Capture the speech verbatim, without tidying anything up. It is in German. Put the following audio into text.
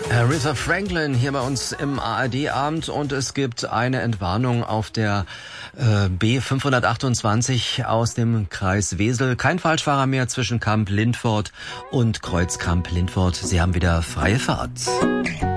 Aretha Franklin hier bei uns im A R D-Abend und es gibt eine Entwarnung auf der äh, B fünfhundertachtundzwanzig aus dem Kreis Wesel. Kein Falschfahrer mehr zwischen Kamp-Lindfort und Kreuzkamp-Lindfort. Sie haben wieder freie Fahrt.